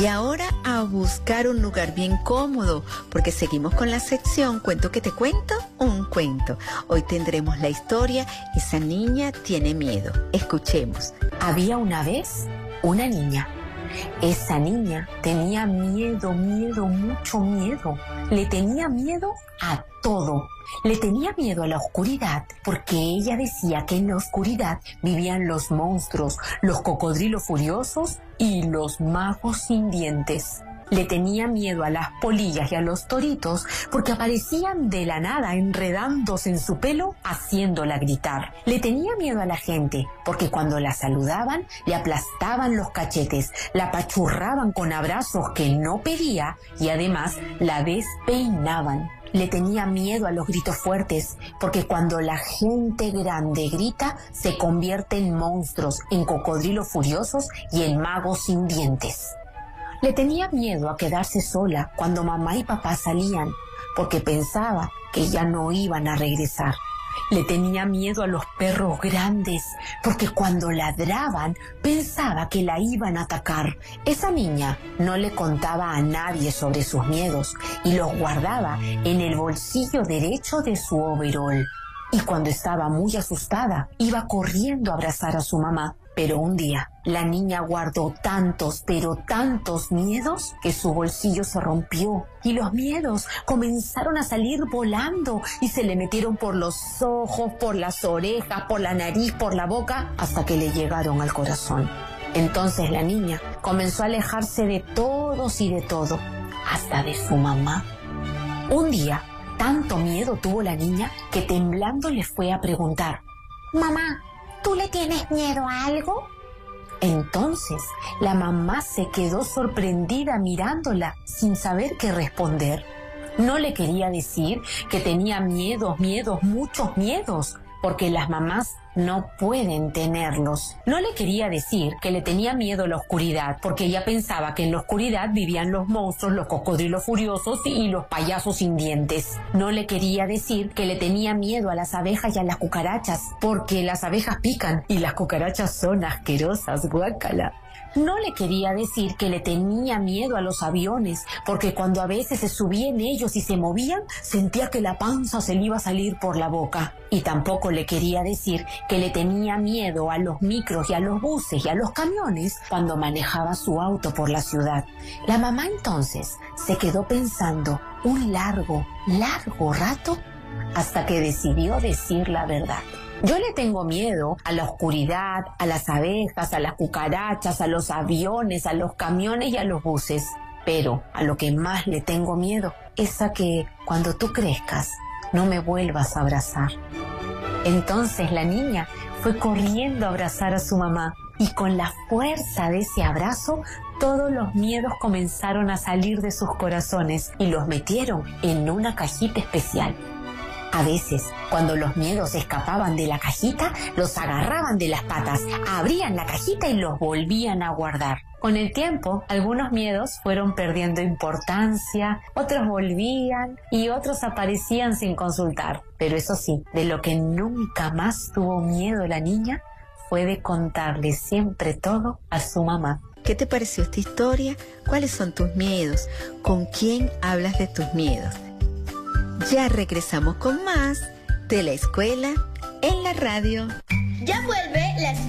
Y ahora a buscar un lugar bien cómodo, porque seguimos con la sección Cuento que te cuento, un cuento. Hoy tendremos la historia Esa niña tiene miedo. Escuchemos. Había una vez una niña. Esa niña tenía miedo, mucho miedo. Le tenía miedo a todo. Le tenía miedo a la oscuridad porque ella decía que en la oscuridad vivían los monstruos, los cocodrilos furiosos y los magos sin dientes. Le tenía miedo a las polillas y a los toritos porque aparecían de la nada enredándose en su pelo haciéndola gritar. Le tenía miedo a la gente porque cuando la saludaban le aplastaban los cachetes, la apachurraban con abrazos que no pedía y además la despeinaban. Le tenía miedo a los gritos fuertes porque cuando la gente grande grita se convierte en monstruos, en cocodrilos furiosos y en magos sin dientes. Le tenía miedo a quedarse sola cuando mamá y papá salían, porque pensaba que ya no iban a regresar. Le tenía miedo a los perros grandes, porque cuando ladraban pensaba que la iban a atacar. Esa niña no le contaba a nadie sobre sus miedos y los guardaba en el bolsillo derecho de su overol. Y cuando estaba muy asustada, iba corriendo a abrazar a su mamá. Pero un día, la niña guardó tantos, pero tantos miedos que su bolsillo se rompió y los miedos comenzaron a salir volando y se le metieron por los ojos, por las orejas, por la nariz, por la boca, hasta que le llegaron al corazón. Entonces la niña comenzó a alejarse de todos y de todo, hasta de su mamá. Un día, tanto miedo tuvo la niña que temblando le fue a preguntar: «Mamá, ¿tú le tienes miedo a algo?». Entonces la mamá se quedó sorprendida mirándola sin saber qué responder. No le quería decir que tenía miedos, muchos miedos, porque las mamás no pueden tenerlos. No le quería decir que le tenía miedo a la oscuridad, porque ella pensaba que en la oscuridad vivían los monstruos, los cocodrilos furiosos y los payasos sin dientes. No le quería decir que le tenía miedo a las abejas y a las cucarachas, porque las abejas pican y las cucarachas son asquerosas, guácala. No le quería decir que le tenía miedo a los aviones, porque cuando a veces se subía en ellos y se movían, sentía que la panza se le iba a salir por la boca. Y tampoco le quería decir que le tenía miedo a los micros y a los buses y a los camiones cuando manejaba su auto por la ciudad. La mamá entonces se quedó pensando un largo rato hasta que decidió decir la verdad. Yo le tengo miedo a la oscuridad, a las abejas, a las cucarachas, a los aviones, a los camiones y a los buses. Pero a lo que más le tengo miedo es a que cuando tú crezcas no me vuelvas a abrazar. Entonces la niña fue corriendo a abrazar a su mamá y con la fuerza de ese abrazo todos los miedos comenzaron a salir de sus corazones y los metieron en una cajita especial. A veces, cuando los miedos escapaban de la cajita, los agarraban de las patas, abrían la cajita y los volvían a guardar. Con el tiempo, algunos miedos fueron perdiendo importancia, otros volvían y otros aparecían sin consultar. Pero eso sí, de lo que nunca más tuvo miedo la niña fue de contarle siempre todo a su mamá. ¿Qué te pareció esta historia? ¿Cuáles son tus miedos? ¿Con quién hablas de tus miedos? Ya regresamos con más de la escuela en la radio. Ya vuelve la escuela.